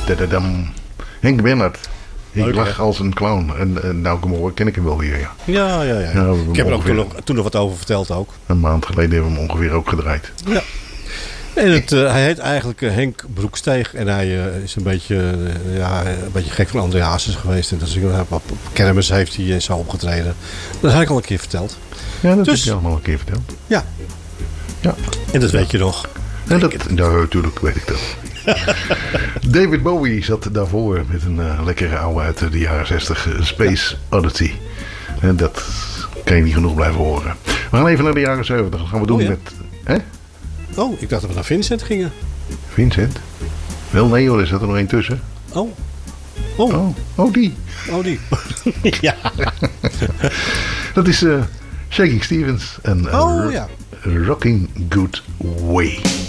Dadadam. Henk Bernhard. Ik Leuk, lach hè? als een clown. En nou ik hem hoor, ken ik hem wel weer. Ja. Ja. Ja, we hebben Ik heb er ook ongeveer toen nog wat over verteld ook. een maand geleden hebben we hem ongeveer ook gedraaid. Ja. En hij heet eigenlijk Henk Broeksteeg. En hij is een beetje gek van André Hazes geweest. En dat is, op kermis heeft hij en zo opgetreden. Dat heb ik al een keer verteld. Ja, dat Dus- heb je allemaal een keer verteld. Ja. Ja. En dat weet je nog. En natuurlijk weet ik dat. David Bowie zat daarvoor met een lekkere oude uit de jaren 60, Space Oddity. En dat kan je niet genoeg blijven horen. We gaan even naar de jaren 70. Dat gaan we doen ja. met... Hè? Oh, ik dacht dat we naar Vincent gingen. Vincent? Wel, nee hoor, er zat er nog één tussen. Oh, Die. die. Ja. Dat is Shaking Stevens en Oh, ja. Rocking Good Way.